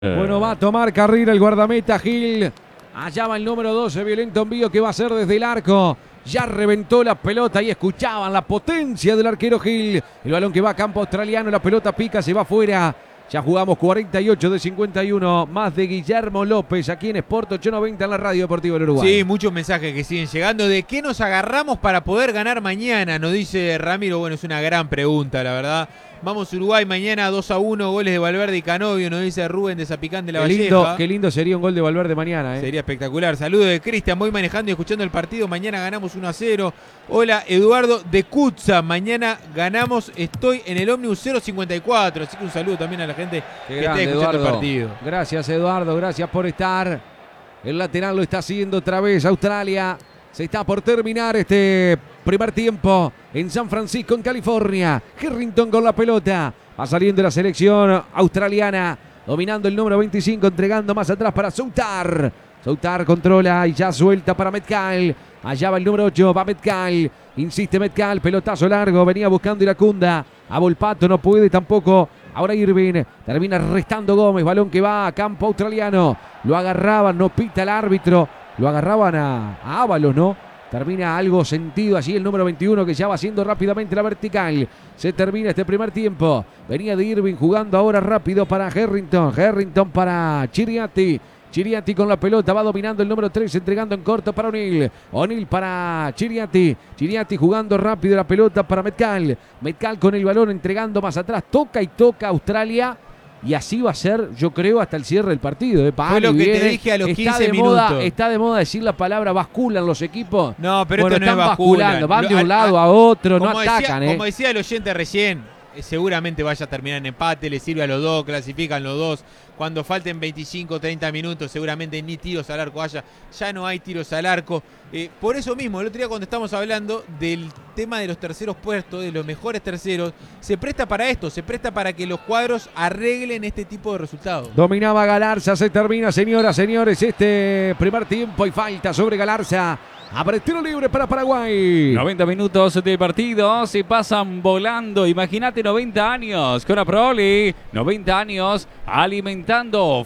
Bueno, va a tomar carrera el guardameta Gil. Allá va el número 12, violento envío que va a ser desde el arco. Ya reventó la pelota y escuchaban la potencia del arquero Gil. El balón que va a campo australiano, la pelota pica, se va afuera. Ya jugamos 48 de 51, más de Guillermo López aquí en Sport 890 en la Radio Deportiva del Uruguay. Sí, muchos mensajes que siguen llegando. ¿De qué nos agarramos para poder ganar mañana? Nos dice Ramiro. Bueno, es una gran pregunta, la verdad. Vamos Uruguay mañana 2-1, goles de Valverde y Canovio, nos dice Rubén de Zapicán de la Valleja. Qué lindo sería un gol de Valverde mañana. Sería espectacular. Saludos de Cristian, voy manejando y escuchando el partido. Mañana ganamos 1-0. Hola, Eduardo de Cutza. Mañana ganamos, estoy en el ómnibus 054. Así que un saludo también a la gente que está escuchando Eduardo. el partido. Gracias, Eduardo, gracias por estar. El lateral lo está haciendo otra vez Australia. Se está por terminar este primer tiempo en San Francisco, en California. Harrington con la pelota. Va saliendo la selección australiana. Dominando el número 25, entregando más atrás para Soutar. Soutar controla y ya suelta para Metcalf. Allá va el número 8, va Metcalf. Insiste Metcalf, pelotazo largo. Venía buscando Iracunda. A Volpato no puede tampoco. Ahora Irving, termina restando Gómez. Balón que va a campo australiano. Lo agarraban, no pita el árbitro. Lo agarraban a Ábalos, ¿no? Termina algo sentido allí el número 21 que ya va haciendo rápidamente la vertical. Se termina este primer tiempo. Venía de Irving jugando ahora rápido para Harrington. Harrington para Chiriati. Chiriati con la pelota, va dominando el número 3, entregando en corto para O'Neill. O'Neill para Chiriati. Chiriati jugando rápido la pelota para Metcalf. Metcalf con el balón entregando más atrás. Toca y toca Australia. Y así va a ser, yo creo, hasta el cierre del partido. Fue lo que te dije a los 15 minutos. Está de moda decir la palabra basculan los equipos. No, pero bueno, esto no están es basculando. Van de un lado a otro, no atacan. Como decía el oyente recién, seguramente vaya a terminar en empate, le sirve a los dos, clasifican los dos. Cuando falten 25, 30 minutos, seguramente ni tiros al arco haya. Ya no hay tiros al arco. Por eso mismo, el otro día cuando estamos hablando del tema de los terceros puestos, de los mejores terceros, se presta para esto, se presta para que los cuadros arreglen este tipo de resultados. Dominaba Galarza, se termina, señoras, señores, este primer tiempo y falta sobre Galarza. Abre tiro libre para Paraguay. 90 minutos de partido, se pasan volando. Imagínate 90 años con Aproli. 90 años alimentando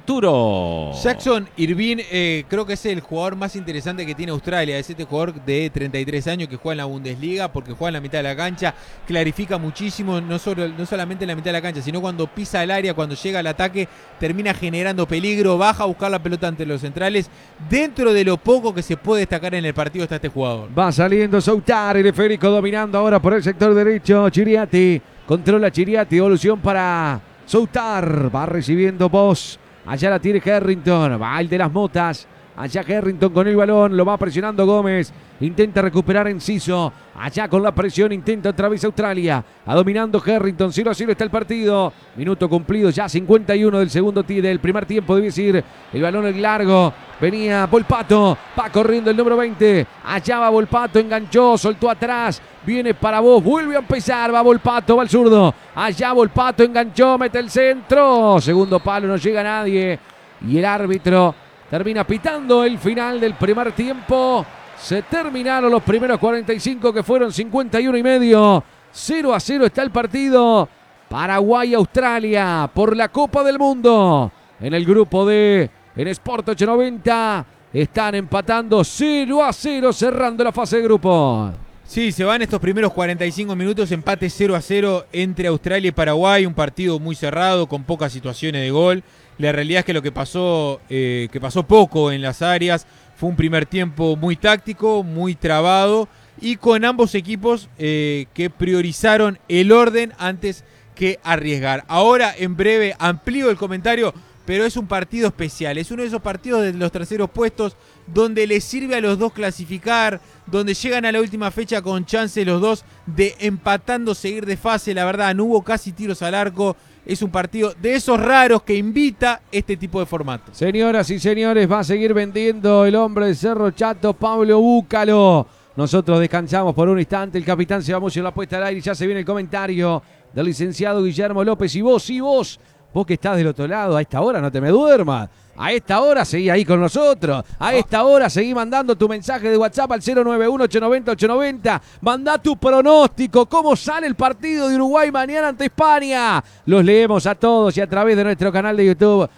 futuro. Jackson Irving creo que es el jugador más interesante que tiene Australia. Es este jugador de 33 años que juega en la Bundesliga porque juega en la mitad de la cancha. Clarifica muchísimo, no solamente en la mitad de la cancha, sino cuando pisa el área, cuando llega al ataque, termina generando peligro. Baja a buscar la pelota ante los centrales. Dentro de lo poco que se puede destacar en el partido está este jugador. Va saliendo Soutar, el esférico dominando ahora por el sector derecho. Chiriati, controla Chiriati, evolución para Soutar. Va recibiendo Boss. Allá la tiene Harrington. Va el de las motas. Allá Harrington con el balón. Lo va presionando Gómez. Intenta recuperar Enciso. Allá con la presión intenta otra vez Australia. A dominando Harrington. 0-0 está el partido. Minuto cumplido ya 51 del segundo del primer tiempo. Debe decir el balón en largo. Venía Volpato. Va corriendo el número 20. Allá va Volpato. Enganchó. Soltó atrás. Viene para vos. Vuelve a empezar. Va Volpato. Va al zurdo. Allá Volpato. Enganchó. Mete el centro. Segundo palo. No llega nadie. Y el árbitro termina pitando el final del primer tiempo. Se terminaron los primeros 45 que fueron 51 y medio. 0-0 está el partido. Paraguay-Australia por la Copa del Mundo. En el grupo D, en Sport 890, están empatando 0-0 cerrando la fase de grupo. Sí, se van estos primeros 45 minutos, empate 0-0 entre Australia y Paraguay, un partido muy cerrado, con pocas situaciones de gol. La realidad es que lo que pasó poco en las áreas, fue un primer tiempo muy táctico, muy trabado, y con ambos equipos que priorizaron el orden antes que arriesgar. Ahora, en breve, amplío el comentario, pero es un partido especial, es uno de esos partidos de los terceros puestos donde les sirve a los dos clasificar, donde llegan a la última fecha con chance los dos de empatando seguir de fase. La verdad, no hubo casi tiros al arco. Es un partido de esos raros que invita este tipo de formato. Señoras y señores, va a seguir vendiendo el hombre de Cerro Chato, Pablo Búcalo. Nosotros descansamos por un instante. El capitán se va mucho en la puesta al aire y ya se viene el comentario del licenciado Guillermo López. Y vos que estás del otro lado, a esta hora no te me duermas. A esta hora seguí ahí con nosotros. A esta hora seguí mandando tu mensaje de WhatsApp al 091-890-890. Mandá tu pronóstico. ¿Cómo sale el partido de Uruguay mañana ante España? Los leemos a todos y a través de nuestro canal de YouTube